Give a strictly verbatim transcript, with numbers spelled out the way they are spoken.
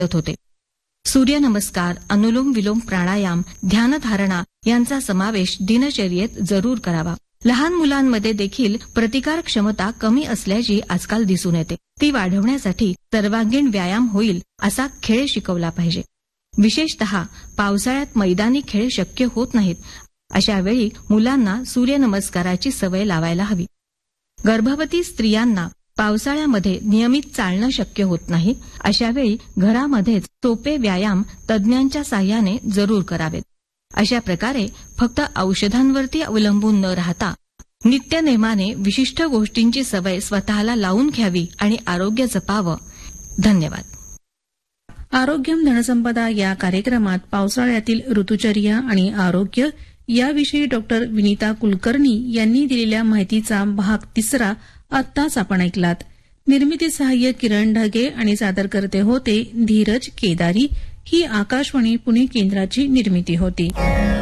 होते. सूर्यनमस्कार, अनुलोम विलोम प्राणायाम, ध्यानधारणा यांचा समावेश दिनचर्येत जरूर करावा. लहान मुलांमध्ये देखील प्रतिकार क्षमता कमी असल्याची आजकाल दिसून येते. ती वाढवण्यासाठी सर्वांगीण व्यायाम होईल असा खेळ शिकवला पाहिजे. विशेषतः पावसाळ्यात मैदानी खेळ शक्य होत नाहीत. अशा वेळी मुलांना सूर्यनमस्काराची सवय लावायला हवी. गर्भवती स्त्रियांना पावसाळ्यामध्ये नियमित चालणं शक्य होत नाही. अशा वेळी घरामध्येच सोपे व्यायाम तज्ज्ञांच्या साह्याने जरूर करावेत. अशा प्रकारे फक्त औषधांवरती अवलंबून न राहता नित्यनेमाने विशिष्ट गोष्टींची सवय स्वतःला लावून घ्यावी आणि आरोग्य जपावं. धन्यवाद. आरोग्यम धनसंपदा या कार्यक्रमात पावसाळ्यातील ऋतुचर्या आणि आरोग्य याविषयी डॉक्टर विनीता कुलकर्णी यांनी दिलेल्या माहितीचा भाग तिसरा आत्ताच आपण ऐकलात. निर्मिती सहाय्य किरण ढगे आणि सादरकर्ते होते धीरज केदारी. ही आकाशवाणी पुणे केंद्राची निर्मिती होती.